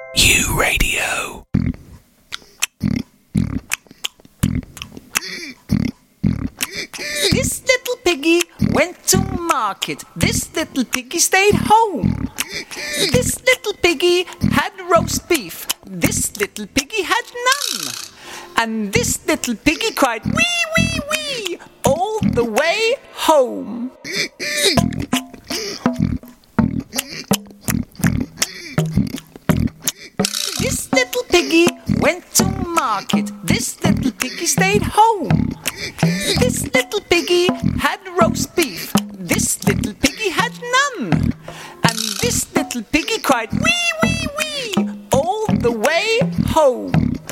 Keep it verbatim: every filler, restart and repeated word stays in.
U Radio. This little piggy went to market. This little piggy stayed home. This little piggy had roast beef. This little piggy had none. And this little piggy cried wee wee wee all the way home. This little piggy went to market. This little piggy stayed home. This little piggy